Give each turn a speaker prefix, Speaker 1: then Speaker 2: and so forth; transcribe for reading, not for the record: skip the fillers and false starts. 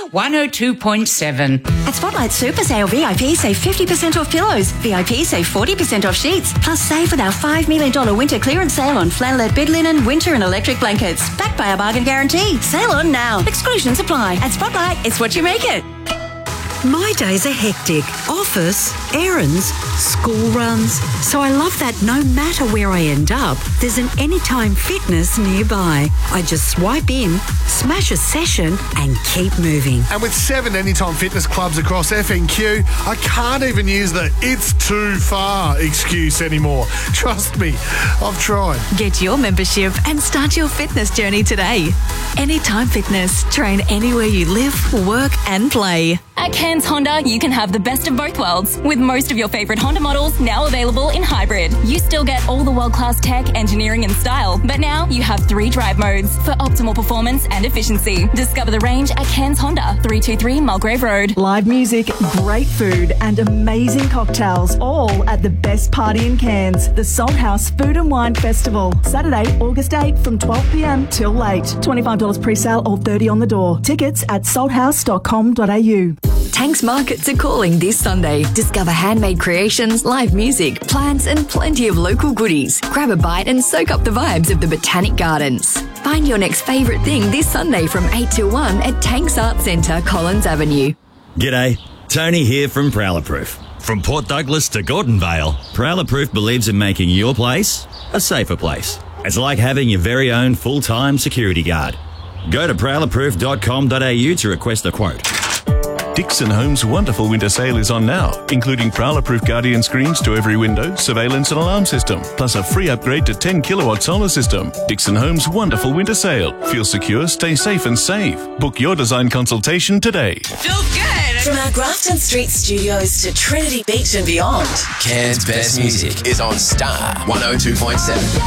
Speaker 1: 102.7.
Speaker 2: At Spotlight Super Sale, VIP save 50% off pillows. VIP save 40% off sheets. Plus save with our $5 million winter clearance sale on flannelette bed linen, winter and electric blankets. Backed by our bargain guarantee. Sale on now. Exclusions apply. At Spotlight, it's what you make it.
Speaker 3: My days are hectic. Office, errands, school runs. So I love that no matter where I end up, there's an Anytime Fitness nearby. I just swipe in, smash a session and keep moving.
Speaker 4: And with 7 Anytime Fitness clubs across FNQ, I can't even use the "it's too far" excuse anymore. Trust me, I've tried.
Speaker 5: Get your membership and start your fitness journey today. Anytime Fitness. Train anywhere you live, work and play.
Speaker 6: At Cairns Honda, you can have the best of both worlds, with most of your favourite Honda models now available in hybrid. You still get all the world-class tech, engineering and style, but now you have 3 drive modes for optimal performance and efficiency. Discover the range at Cairns Honda, 323 Mulgrave Road.
Speaker 7: Live music, great food and amazing cocktails, all at the best party in Cairns, the Salt House Food and Wine Festival. Saturday, August 8 from 12 p.m. till late. $25 pre-sale or $30 on the door. Tickets at salthouse.com.au.
Speaker 8: Tanks Markets are calling this Sunday. Discover handmade creations, live music, plants and plenty of local goodies. Grab a bite and soak up the vibes of the Botanic Gardens. Find your next favourite thing this Sunday from 8 till 1 at Tanks Arts Centre, Collins Avenue.
Speaker 9: G'day, Tony here from Prowler Proof. From Port Douglas to Gordon Vale, Prowler Proof believes in making your place a safer place. It's like having your very own full-time security guard. Go to prowlerproof.com.au to request a quote.
Speaker 10: Dixon Homes' wonderful winter sale is on now, including Prowler-proof Guardian screens to every window, surveillance and alarm system, plus a free upgrade to 10 kilowatt solar system. Dixon Homes' wonderful winter sale. Feel secure, stay safe and save. Book your design consultation today.
Speaker 11: Feels good! From our Grafton Street studios to Trinity Beach and beyond,
Speaker 12: Cairns' best music is on Star 102.7.